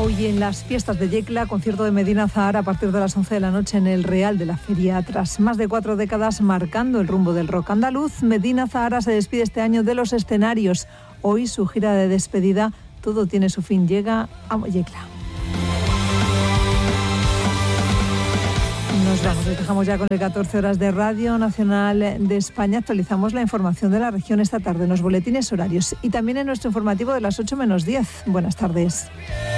Hoy en las fiestas de Yecla, concierto de Medina Zahara a partir de las 11 de la noche en el Real de la Feria. Tras más de 4 décadas marcando el rumbo del rock andaluz, Medina Zahara se despide este año de los escenarios. Hoy su gira de despedida, Todo tiene su fin, llega a Yecla. Nos vamos, les dejamos ya con el 14 horas de Radio Nacional de España. Actualizamos la información de la región esta tarde en los boletines horarios y también en nuestro informativo de las 8 menos 10. Buenas tardes.